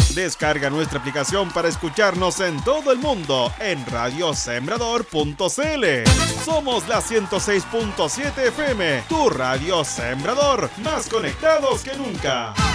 Descarga nuestra aplicación para escucharnos en todo el mundo en radiosembrador.cl. Somos la 106.7 FM, tu radio sembrador, más conectados que nunca.